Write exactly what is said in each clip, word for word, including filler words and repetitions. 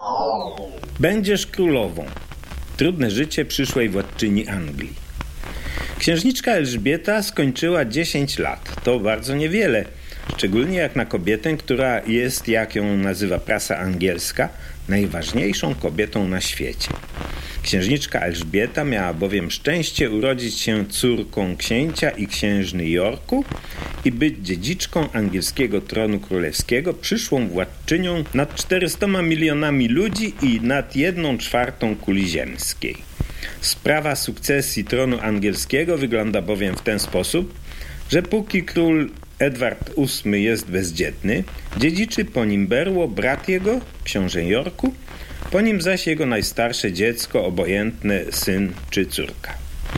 Będziesz królową. Trudne życie przyszłej władczyni Anglii. Księżniczka Elżbieta skończyła dziesięć lat. To bardzo niewiele, szczególnie jak na kobietę, która jest, jak ją nazywa prasa angielska, najważniejszą kobietą na świecie. Księżniczka Elżbieta miała bowiem szczęście urodzić się córką księcia i księżny Yorku i być dziedziczką angielskiego tronu królewskiego, przyszłą władczynią nad czterystoma milionami ludzi i nad jedną czwartą kuli ziemskiej. Sprawa sukcesji tronu angielskiego wygląda bowiem w ten sposób, że póki król Edward ósmy jest bezdzietny, dziedziczy po nim berło brat jego, książę Yorku, po nim zaś jego najstarsze dziecko, obojętne syn czy córka.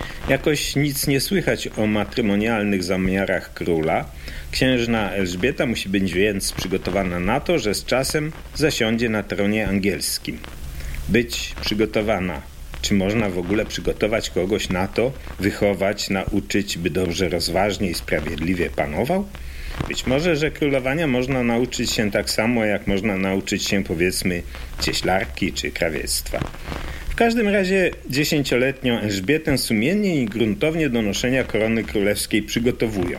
Jakoś nic nie słychać o matrymonialnych zamiarach króla. Księżna Elżbieta musi być więc przygotowana na to, że z czasem zasiądzie na tronie angielskim. Być przygotowana. Czy można w ogóle przygotować kogoś na to, wychować, nauczyć, by dobrze, rozważnie i sprawiedliwie panował? Być może, że królowania można nauczyć się tak samo, jak można nauczyć się, powiedzmy, cieślarki czy krawiectwa. W każdym razie dziesięcioletnią Elżbietę sumiennie i gruntownie do noszenia korony królewskiej przygotowują.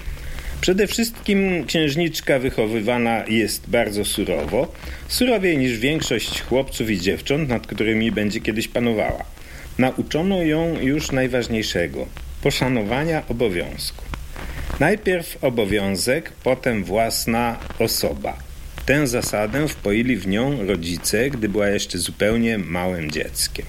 Przede wszystkim księżniczka wychowywana jest bardzo surowo, surowiej niż większość chłopców i dziewcząt, nad którymi będzie kiedyś panowała. Nauczono ją już najważniejszego – poszanowania obowiązku. Najpierw obowiązek, potem własna osoba. Tę zasadę wpoili w nią rodzice, gdy była jeszcze zupełnie małym dzieckiem.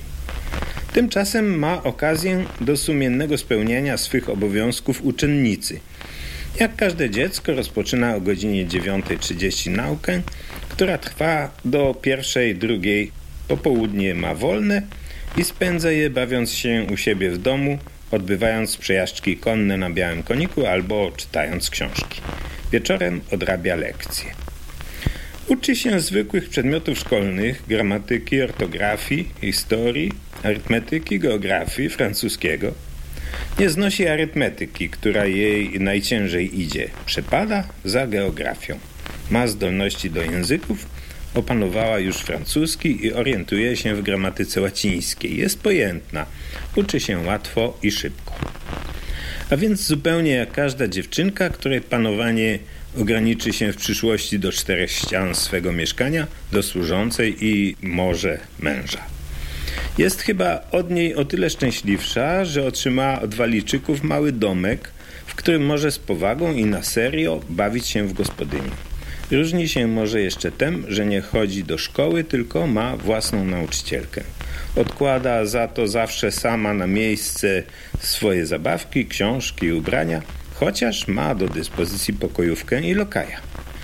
Tymczasem ma okazję do sumiennego spełniania swych obowiązków uczennicy. Jak każde dziecko rozpoczyna o godzinie dziewiąta trzydzieści naukę, która trwa do pierwszej, drugiej. Popołudnie ma wolne i spędza je bawiąc się u siebie w domu, odbywając przejażdżki konne na białym koniku albo czytając książki. Wieczorem odrabia lekcje. Uczy się zwykłych przedmiotów szkolnych, gramatyki, ortografii, historii, arytmetyki, geografii, francuskiego. Nie znosi arytmetyki, która jej najciężej idzie. Przepada za geografią. Ma zdolności do języków, opanowała już francuski i orientuje się w gramatyce łacińskiej. Jest pojętna, uczy się łatwo i szybko. A więc zupełnie jak każda dziewczynka, której panowanie ograniczy się w przyszłości do czterech ścian swego mieszkania, do służącej i może męża. Jest chyba od niej o tyle szczęśliwsza, że otrzymała od Walijczyków mały domek, w którym może z powagą i na serio bawić się w gospodyni. Różni się może jeszcze tym, że nie chodzi do szkoły, tylko ma własną nauczycielkę. Odkłada za to zawsze sama na miejsce swoje zabawki, książki i ubrania, chociaż ma do dyspozycji pokojówkę i lokaja.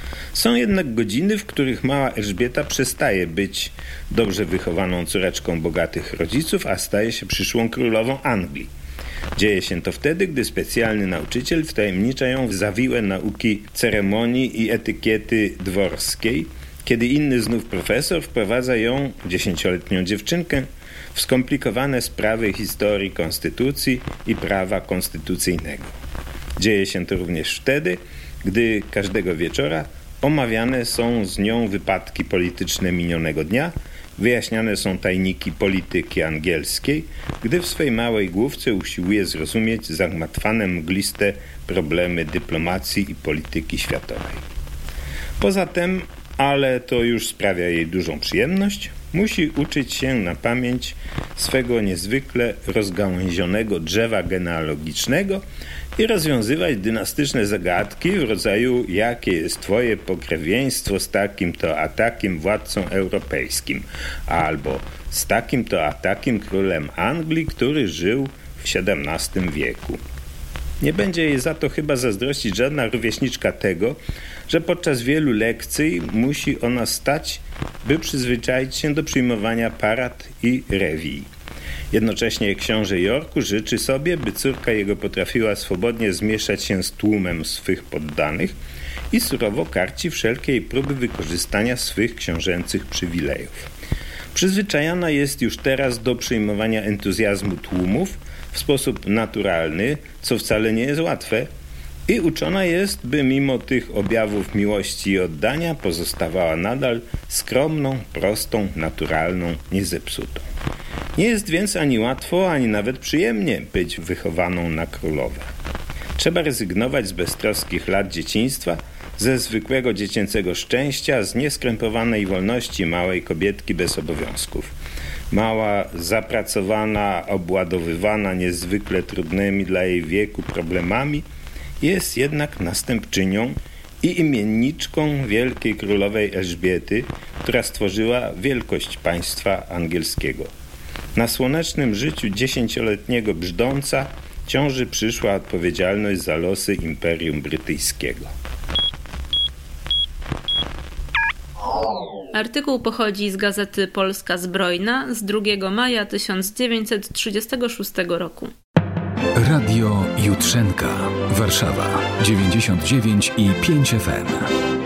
Są jednak godziny, w których mała Elżbieta przestaje być dobrze wychowaną córeczką bogatych rodziców, a staje się przyszłą królową Anglii. Dzieje się to wtedy, gdy specjalny nauczyciel wtajemnicza ją w zawiłe nauki ceremonii i etykiety dworskiej, kiedy inny znów profesor wprowadza ją, dziesięcioletnią dziewczynkę, w skomplikowane sprawy historii konstytucji i prawa konstytucyjnego. Dzieje się to również wtedy, gdy każdego wieczora omawiane są z nią wypadki polityczne minionego dnia, wyjaśniane są tajniki polityki angielskiej, gdy w swej małej główce usiłuje zrozumieć zagmatwane mgliste problemy dyplomacji i polityki światowej. Poza tym, ale to już sprawia jej dużą przyjemność, musi uczyć się na pamięć swego niezwykle rozgałęzionego drzewa genealogicznego i rozwiązywać dynastyczne zagadki w rodzaju jakie jest twoje pokrewieństwo z takim to a takim władcą europejskim albo z takim to a takim królem Anglii, który żył w siedemnastym wieku. Nie będzie jej za to chyba zazdrościć żadna rówieśniczka tego, że podczas wielu lekcji musi ona stać, by przyzwyczaić się do przyjmowania parad i rewii. Jednocześnie książę Yorku życzy sobie, by córka jego potrafiła swobodnie zmieszać się z tłumem swych poddanych i surowo karci wszelkiej próby wykorzystania swych książęcych przywilejów. Przyzwyczajona jest już teraz do przyjmowania entuzjazmu tłumów w sposób naturalny, co wcale nie jest łatwe, I uczona jest, by mimo tych objawów miłości i oddania pozostawała nadal skromną, prostą, naturalną, niezepsutą. Nie jest więc ani łatwo, ani nawet przyjemnie być wychowaną na królowę. Trzeba rezygnować z beztroskich lat dzieciństwa, ze zwykłego dziecięcego szczęścia, z nieskrępowanej wolności małej kobietki bez obowiązków. Mała, zapracowana, obładowywana niezwykle trudnymi dla jej wieku problemami, jest jednak następczynią i imienniczką wielkiej królowej Elżbiety, która stworzyła wielkość państwa angielskiego. Na słonecznym życiu dziesięcioletniego brzdąca ciąży przyszła odpowiedzialność za losy Imperium Brytyjskiego. Artykuł pochodzi z Gazety Polska Zbrojna z drugiego maja tysiąc dziewięćset trzydziestego szóstego roku. Radio Jutrzenka, Warszawa, dziewięćdziesiąt dziewięć i pięć F M.